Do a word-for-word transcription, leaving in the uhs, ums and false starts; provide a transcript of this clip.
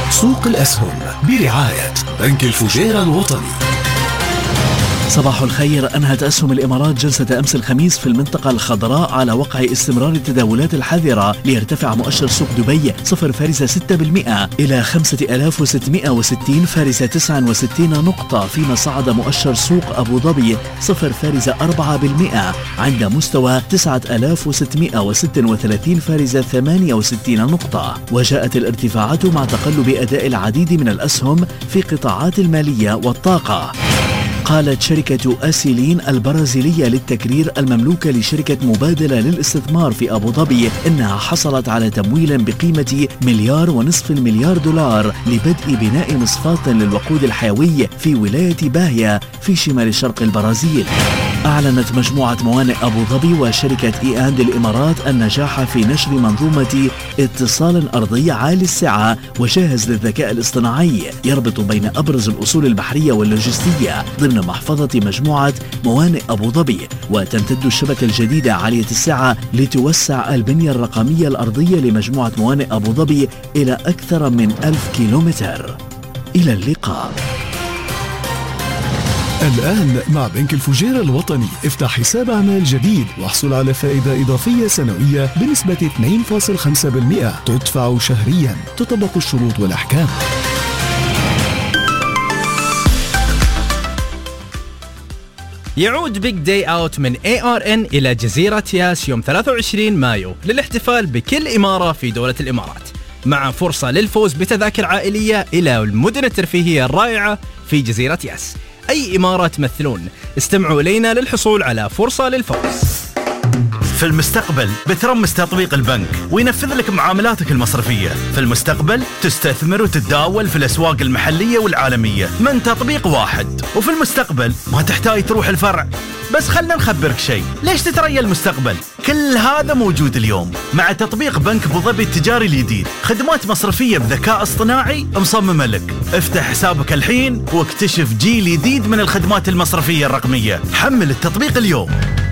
سوق الأسهم برعاية بنك الفجيرة الوطني. صباح الخير. أنهت أسهم الإمارات جلسة أمس الخميس في المنطقة الخضراء على وقع استمرار التداولات الحذرة، ليرتفع مؤشر سوق دبي صفر فاصلة ستة بالمئة إلى خمسة آلاف وستمئة وستين فاصلة تسعة وستين نقطة، فيما صعد مؤشر سوق أبو ظبي صفر فاصلة أربعة بالمئة عند مستوى تسعة آلاف وستمئة وستة وثلاثين فاصلة ثمانية وستين نقطة. وجاءت الارتفاعات مع تقلب أداء العديد من الأسهم في قطاعات المالية والطاقة. قالت شركة أسيلين البرازيلية للتكرير المملوكة لشركة مبادلة للاستثمار في أبو ظبي إنها حصلت على تمويل بقيمة مليار ونصف المليار دولار لبدء بناء مصفاة للوقود الحيوي في ولاية باهيا في شمال شرق البرازيل. أعلنت مجموعة موانئ أبو ظبي وشركة إي آند الإمارات النجاح في نشر منظومة اتصال أرضي عالي السعة وجاهز للذكاء الاصطناعي يربط بين أبرز الأصول البحرية واللوجستية ضمن محفظة مجموعة موانئ أبو ظبي. وتمتد الشبكة الجديدة عالية السعة لتوسع البنية الرقمية الأرضية لمجموعة موانئ أبو ظبي إلى أكثر من ألف كيلومتر. إلى اللقاء. الآن مع بنك الفجيرة الوطني افتح حساب أعمال جديد واحصل على فائدة إضافية سنوية بنسبة اثنين فاصلة خمسة بالمئة تدفع شهريا. تطبق الشروط والأحكام. يعود بيج داي اوت من إيه آر إن إلى جزيرة ياس يوم ثلاثة وعشرين مايو للاحتفال بكل إمارة في دولة الإمارات، مع فرصة للفوز بتذاكر عائلية إلى المدن الترفيهية الرائعة في جزيرة ياس. أي إمارة تمثلون؟ استمعوا إلينا للحصول على فرصة للفوز. في المستقبل بترمس تطبيق البنك وينفذ لك معاملاتك المصرفية. في المستقبل تستثمر وتتداول في الأسواق المحلية والعالمية من تطبيق واحد. وفي المستقبل ما تحتاج تروح الفرع. بس خلنا نخبرك شيء، ليش تتريا المستقبل؟ كل هذا موجود اليوم مع تطبيق بنك أبو ظبي التجاري الجديد. خدمات مصرفية بذكاء اصطناعي مصممة لك. افتح حسابك الحين واكتشف جيل جديد من الخدمات المصرفية الرقمية. حمل التطبيق اليوم.